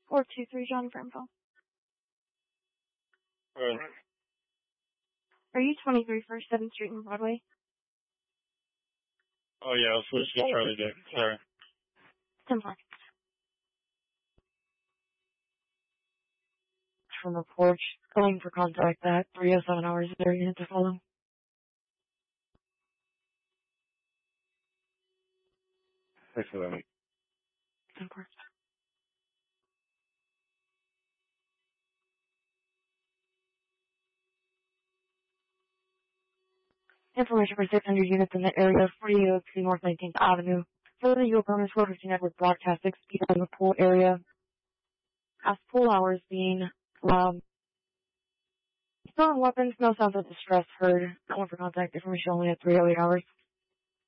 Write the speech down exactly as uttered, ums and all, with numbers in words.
four two three John for info. Right. Are you twenty-three First seventh Street and Broadway? Oh, yeah, I'll switch to Charlie Dick. Sorry. ten four. From the porch, calling for contact at three oh seven hours, thirty minutes to follow. Thanks for that. ten four. Information for six hundred units in the area of forty oh two North nineteenth Avenue. Further, you will bonus road to network broadcast six feet in the pool area. As pool hours being um, stolen weapons, no sounds of distress heard. Calling for contact information only at three oh eight hours.